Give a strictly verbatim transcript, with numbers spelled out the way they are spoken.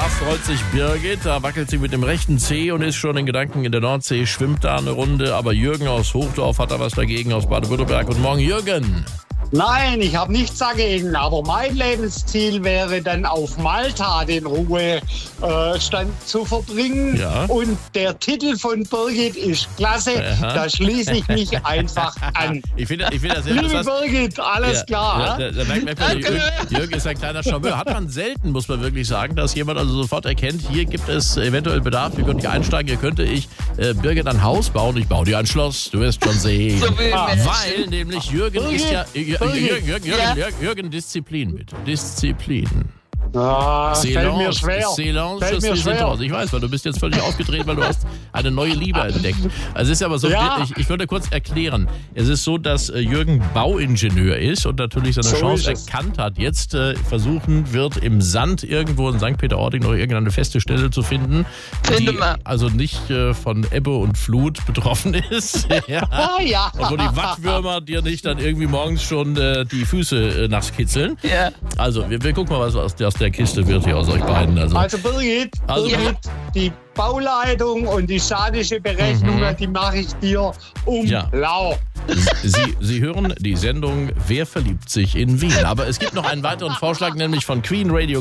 freut sich Birgit, da wackelt sie mit dem rechten Zeh und ist schon in Gedanken in der Nordsee, schwimmt da eine Runde. Aber Jürgen aus Hochdorf hat da was dagegen, aus Baden-Württemberg. Guten Morgen, Jürgen. Nein, ich habe nichts dagegen, aber mein Lebensziel wäre dann auf Malta den Ruhestand äh, zu verbringen. Ja. Und der Titel von Birgit ist klasse, Aha. da schließe ich mich einfach an. Ich finde ich find das sehr Liebe interessant. Birgit, alles Ja, klar. ja, da, da merkt, merkt man, Jürgen, Jürgen ist ein kleiner Charmeur. Hat man selten, muss man wirklich sagen, dass jemand also sofort erkennt, hier gibt es eventuell Bedarf, wir können hier einsteigen, hier könnte ich äh, Birgit ein Haus bauen, ich baue dir ein Schloss, du wirst schon sehen. So will Ah, Menschen. weil nämlich Jürgen Birgit, ist ja... Jürgen, Jürgen, Jürgen, Ja. Jürgen, Jürgen, Disziplin bitte. Disziplin. Ah, fällt mir schwer. Silence, Fällt mir das schwer. raus. Ich weiß, weil du bist jetzt völlig aufgedreht, weil du hast eine neue Liebe entdeckt. Also es ist aber so, Ja. ich, ich würde kurz erklären. Es ist so, dass äh, Jürgen Bauingenieur ist und natürlich seine So Chance ist es. erkannt hat, jetzt äh, versuchen wird, im Sand irgendwo in Sankt Peter-Ording noch irgendeine feste Stelle zu finden, Finde die mal. also nicht äh, von Ebbe und Flut betroffen ist. Ja. Ah, ja. Und wo die Wattwürmer dir nicht dann irgendwie morgens schon äh, die Füße äh, nass kitzeln. Ja. Also, wir, wir gucken mal, was aus der, aus der Kiste wird hier aus euch beiden. Also, Also Birgit, Also- Birgit die Bauleitung und die statische Berechnung, Mhm. die mache ich dir um Ja. lau. Sie, Sie hören die Sendung Wer verliebt sich in Wien? Aber es gibt noch einen weiteren Vorschlag, nämlich von Queen Radio.